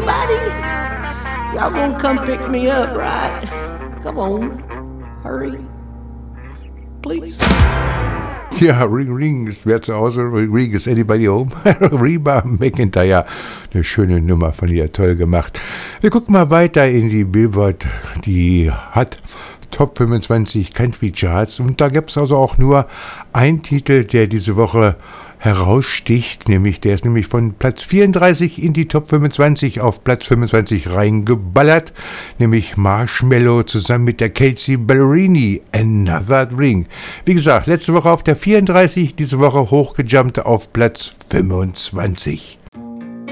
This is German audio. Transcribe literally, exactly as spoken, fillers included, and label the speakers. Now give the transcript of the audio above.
Speaker 1: anybody? Y'all gonna come pick me up, right? Come on, hurry, please.
Speaker 2: Ja, Ring Ring, wer zu Hause, Ring Ring, is anybody home? Reba McEntire, eine schöne Nummer von ihr, toll gemacht. Wir gucken mal weiter in die Billboard, die hat Top fünfundzwanzig Country Charts und da gibt es also auch nur einen Titel, der diese Woche heraussticht, nämlich der ist nämlich von Platz vierunddreißig in die Top fünfundzwanzig auf Platz fünfundzwanzig reingeballert, nämlich Marshmello zusammen mit der Kelsea Ballerini, Another Drink. Wie gesagt, letzte Woche auf der vierunddreißig, diese Woche hochgejumpt auf Platz fünfundzwanzig.